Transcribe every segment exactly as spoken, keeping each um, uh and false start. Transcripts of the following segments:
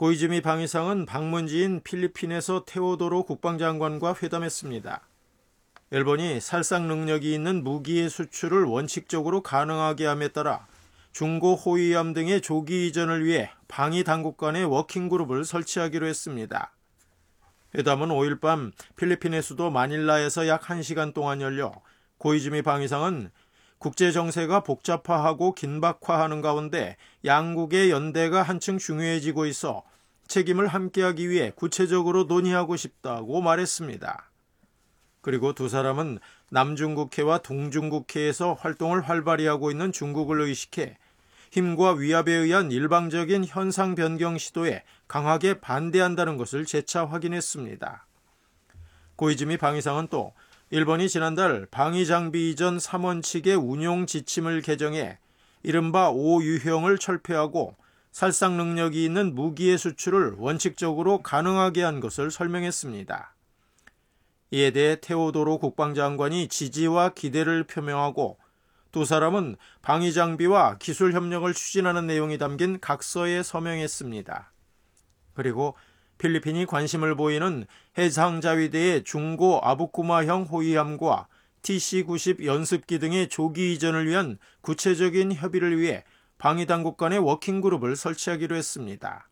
고이즈미 방위상은 방문지인 필리핀에서 테오도로 국방장관과 회담했습니다. 일본이 살상 능력이 있는 무기의 수출을 원칙적으로 가능하게 함에 따라 중고 호위함 등의 조기 이전을 위해 방위 당국 간의 워킹그룹을 설치하기로 했습니다. 회담은 오일 밤 필리핀의 수도 마닐라에서 약 한 시간 동안 열려 고이즈미 방위상은 국제 정세가 복잡화하고 긴박화하는 가운데 양국의 연대가 한층 중요해지고 있어 책임을 함께하기 위해 구체적으로 논의하고 싶다고 말했습니다. 그리고 두 사람은 남중국해와 동중국해에서 활동을 활발히 하고 있는 중국을 의식해 힘과 위압에 의한 일방적인 현상 변경 시도에 강하게 반대한다는 것을 재차 확인했습니다. 고이즈미 방위상은 또 일본이 지난달 방위장비 이전 삼 원칙의 운용 지침을 개정해 이른바 오 유형을 철폐하고 살상 능력이 있는 무기의 수출을 원칙적으로 가능하게 한 것을 설명했습니다. 이에 대해 테오도로 국방장관이 지지와 기대를 표명하고 두 사람은 방위장비와 기술 협력을 추진하는 내용이 담긴 각서에 서명했습니다. 그리고 필리핀이 관심을 보이는 해상자위대의 중고 아부쿠마형 호위함과 티씨 구십 연습기 등의 조기 이전을 위한 구체적인 협의를 위해 방위당국 간의 워킹그룹을 설치하기로 했습니다.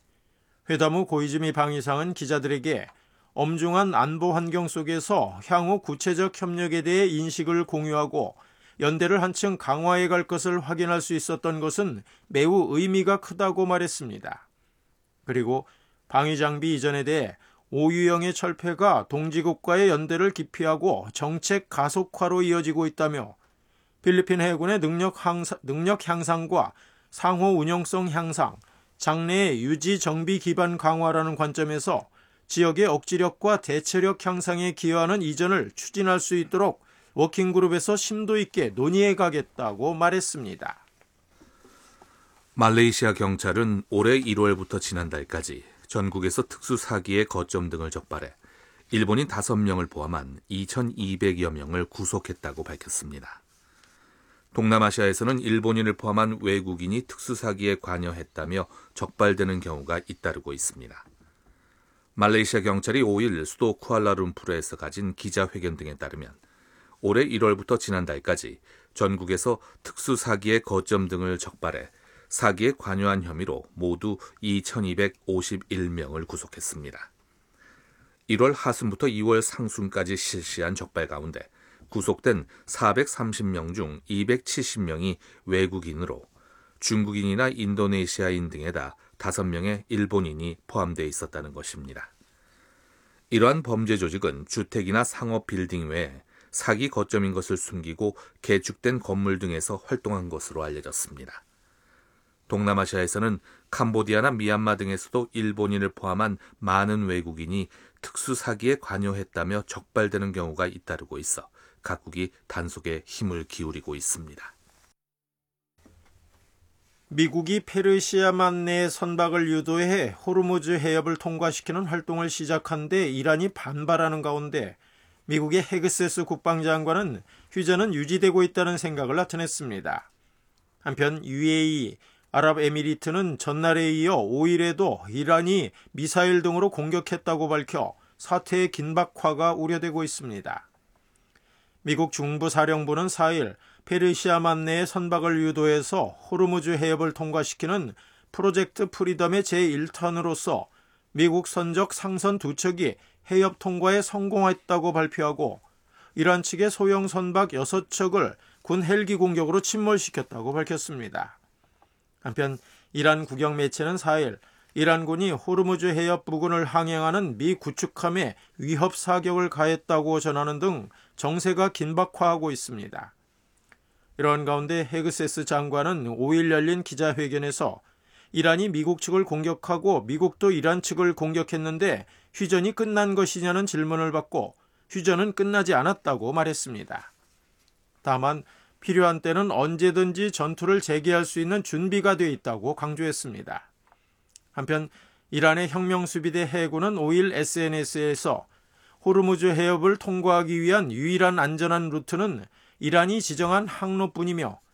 회담 후 고이즈미 방위상은 기자들에게 엄중한 안보 환경 속에서 향후 구체적 협력에 대해 인식을 공유하고 연대를 한층 강화해 갈 것을 확인할 수 있었던 것은 매우 의미가 크다고 말했습니다. 그리고 방위장비 이전에 대해 오 유형의 철폐가 동지국과의 연대를 기피하고 정책 가속화로 이어지고 있다며 필리핀 해군의 능력, 향상, 능력 향상과 상호 운영성 향상, 장래의 유지 정비 기반 강화라는 관점에서 지역의 억지력과 대처력 향상에 기여하는 이전을 추진할 수 있도록 워킹그룹에서 심도 있게 논의해 가겠다고 말했습니다. 말레이시아 경찰은 올해 일월부터 지난달까지 전국에서 특수사기의 거점 등을 적발해 일본인 다섯 명을 포함한 이천이백여 명을 구속했다고 밝혔습니다. 동남아시아에서는 일본인을 포함한 외국인이 특수사기에 관여했다며 적발되는 경우가 잇따르고 있습니다. 말레이시아 경찰이 오일 수도 쿠알라룸푸르에서 가진 기자회견 등에 따르면 올해 일월부터 지난달까지 전국에서 특수사기의 거점 등을 적발해 사기에 관여한 혐의로 모두 이천이백오십일 명을 구속했습니다. 일월 하순부터 이월 상순까지 실시한 적발 가운데 구속된 사백삼십 명 중 이백칠십 명이 외국인으로 중국인이나 인도네시아인 등에다 다섯 명의 일본인이 포함되어 있었다는 것입니다. 이러한 범죄 조직은 주택이나 상업 빌딩 외에 사기 거점인 것을 숨기고 개축된 건물 등에서 활동한 것으로 알려졌습니다. 동남아시아에서는 캄보디아나 미얀마 등에서도 일본인을 포함한 많은 외국인이 특수사기에 관여했다며 적발되는 경우가 잇따르고 있어 각국이 단속에 힘을 기울이고 있습니다. 미국이 페르시아만 내 선박을 유도해 호르무즈 해협을 통과시키는 활동을 시작한 데 이란이 반발하는 가운데 미국의 헤그세스 국방장관은 휴전은 유지되고 있다는 생각을 나타냈습니다. 한편 유에이, 아랍에미리트는 전날에 이어 오일에도 이란이 미사일 등으로 공격했다고 밝혀 사태의 긴박화가 우려되고 있습니다. 미국 중부사령부는 사일 페르시아만 내의 선박을 유도해서 호르무즈 해협을 통과시키는 프로젝트 프리덤의 제일 턴으로서 미국 선적 상선 두 척이 해협 통과에 성공했다고 발표하고 이란 측의 소형 선박 여섯 척을 군 헬기 공격으로 침몰시켰다고 밝혔습니다. 한편 이란 국영 매체는 사일 이란군이 호르무즈 해협 부근을 항행하는 미 구축함에 위협 사격을 가했다고 전하는 등 정세가 긴박화하고 있습니다. 이러한 가운데 헤그세스 장관은 오일 열린 기자회견에서 이란이 미국 측을 공격하고 미국도 이란 측을 공격했는데 휴전이 끝난 것이냐는 질문을 받고 휴전은 끝나지 않았다고 말했습니다. 다만 필요한 때는 언제든지 전투를 재개할 수 있는 준비가 돼 있다고 강조했습니다. 한편 이란의 혁명수비대 해군은 오일 에스엔에스에서 호르무즈 해협을 통과하기 위한 유일한 안전한 루트는 이란이 지정한 항로뿐이며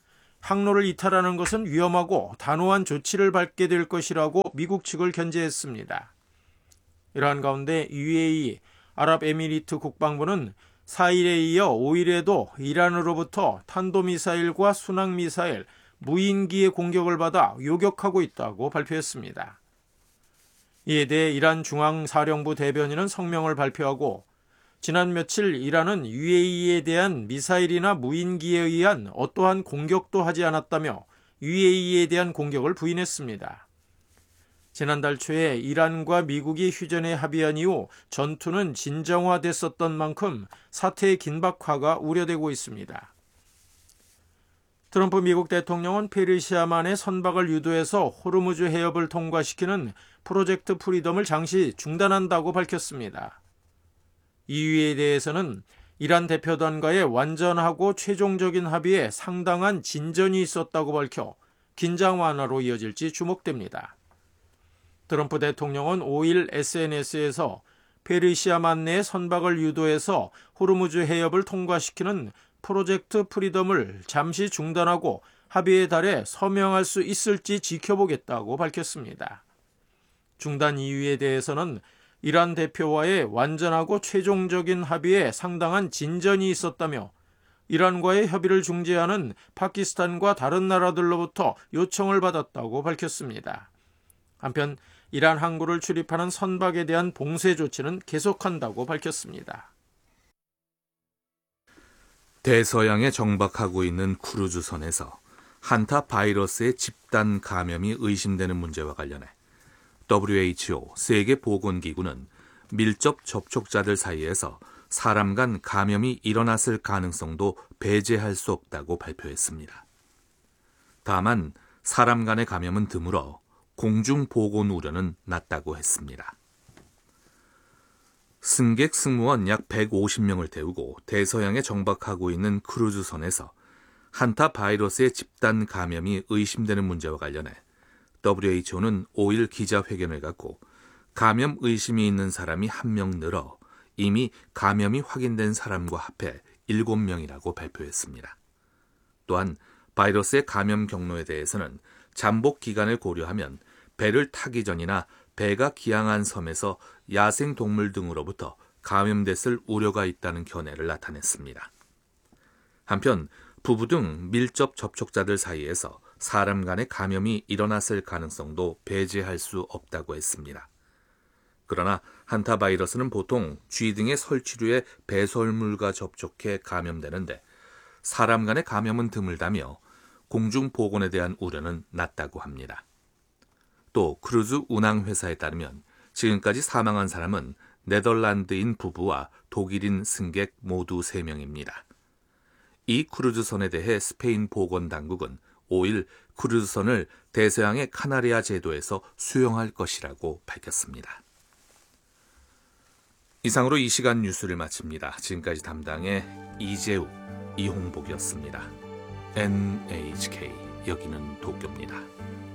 항로를 이탈하는 것은 위험하고 단호한 조치를 밟게 될 것이라고 미국 측을 견제했습니다. 이러한 가운데 유에이이 아랍에미리트 국방부는 사 일에 이어 오 일에도 이란으로부터 탄도미사일과 순항미사일, 무인기의 공격을 받아 요격하고 있다고 발표했습니다. 이에 대해 이란 중앙사령부 대변인은 성명을 발표하고 지난 며칠 이란은 유에이이에 대한 미사일이나 무인기에 의한 어떠한 공격도 하지 않았다며 유에이이에 대한 공격을 부인했습니다. 지난달 초에 이란과 미국이 휴전에 합의한 이후 전투는 진정화됐었던 만큼 사태의 긴박화가 우려되고 있습니다. 트럼프 미국 대통령은 페르시아만의 선박을 유도해서 호르무즈 해협을 통과시키는 프로젝트 프리덤을 잠시 중단한다고 밝혔습니다. 이유에 대해서는 이란 대표단과의 완전하고 최종적인 합의에 상당한 진전이 있었다고 밝혀 긴장 완화로 이어질지 주목됩니다. 트럼프 대통령은 오 일 에스엔에스에서 페르시아만 내 선박을 유도해서 호르무즈 해협을 통과시키는 프로젝트 프리덤을 잠시 중단하고 합의에 달해 서명할 수 있을지 지켜보겠다고 밝혔습니다. 중단 이유에 대해서는 이란 대표와의 완전하고 최종적인 합의에 상당한 진전이 있었다며 이란과의 협의를 중재하는 파키스탄과 다른 나라들로부터 요청을 받았다고 밝혔습니다. 한편 이란 항구를 출입하는 선박에 대한 봉쇄 조치는 계속한다고 밝혔습니다. 대서양에 정박하고 있는 크루즈선에서 한타 바이러스의 집단 감염이 의심되는 문제와 관련해 더블유에이치오 세계보건기구는 밀접 접촉자들 사이에서 사람 간 감염이 일어났을 가능성도 배제할 수 없다고 발표했습니다. 다만 사람 간의 감염은 드물어 공중보건 우려는 낮다고 했습니다. 승객 승무원 약 백오십 명을 태우고 대서양에 정박하고 있는 크루즈선에서 한타 바이러스의 집단 감염이 의심되는 문제와 관련해 더블유에이치오는 오 일 기자회견을 갖고 감염 의심이 있는 사람이 한 명 늘어 이미 감염이 확인된 사람과 합해 일곱 명이라고 발표했습니다. 또한 바이러스의 감염 경로에 대해서는 잠복 기간을 고려하면 배를 타기 전이나 배가 기항한 섬에서 야생 동물 등으로부터 감염됐을 우려가 있다는 견해를 나타냈습니다. 한편 부부 등 밀접 접촉자들 사이에서 사람 간의 감염이 일어났을 가능성도 배제할 수 없다고 했습니다. 그러나 한타 바이러스는 보통 쥐 등의 설치류의 배설물과 접촉해 감염되는데 사람 간의 감염은 드물다며 공중보건에 대한 우려는 낮다고 합니다. 또 크루즈 운항회사에 따르면 지금까지 사망한 사람은 네덜란드인 부부와 독일인 승객 모두 세 명입니다. 이 크루즈선에 대해 스페인 보건당국은 오 일 크루즈선을 대서양의 카나리아 제도에서 수용할 것이라고 밝혔습니다. 이상으로 이 시간 뉴스를 마칩니다. 지금까지 담당의 이재욱, 이홍복이었습니다. 엔에이치케이 여기는 도쿄입니다.